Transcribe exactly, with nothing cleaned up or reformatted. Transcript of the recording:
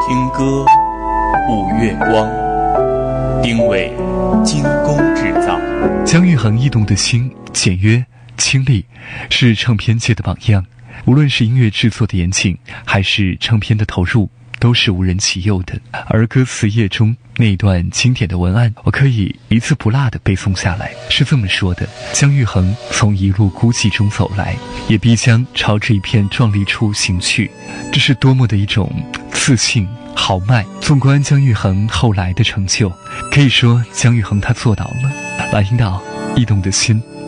听歌，舞月光，丁伟精工制造。 姜育恒异动的心，简约清丽，是唱片界的榜样。无论是音乐制作的严谨，还是唱片的投入，都是无人及右的。而歌词页中那段经典的文案，我可以一字不落地背诵下来，是这么说的：姜育恒从一路孤寂中走来，也必将朝着一片壮丽处行去。这是多么的一种自信豪迈。纵观姜育恒后来的成就，可以说姜育恒他做到了。来听到异动的心。